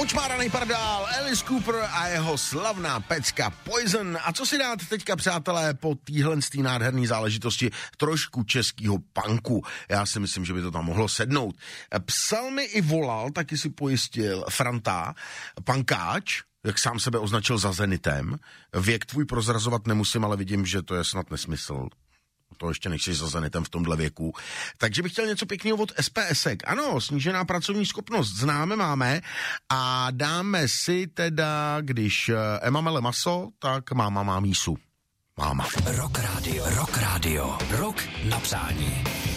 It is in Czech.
Učmáraný pardál, Alice Cooper a jeho slavná pecka Poison. A co si dát teďka, přátelé, po téhle nádherné záležitosti trošku českýho punku? Já si myslím, že by to tam mohlo sednout. Psal mi i volal, taky si pojistil Franta, punkáč, jak sám sebe označil za Zenitem. Věk tvůj prozrazovat nemusím, ale vidím, že to je snad nesmysl. To ještě nejsi za Zenitem v tomhle věku. Takže bych chtěl něco pěkného od SPSek. Ano, snížená pracovní schopnost známe, máme a dáme si teda, když Emma mele maso, tak máma má mísu. Máma. Rock Radio. Rock na přání.